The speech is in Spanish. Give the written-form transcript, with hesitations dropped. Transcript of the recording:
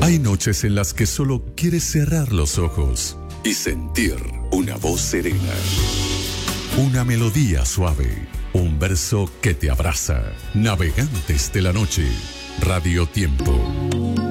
Hay noches en las que solo quieres cerrar los ojos y sentir una voz serena, una melodía suave, un verso que te abraza. Navegantes de la noche, Radio Tiempo.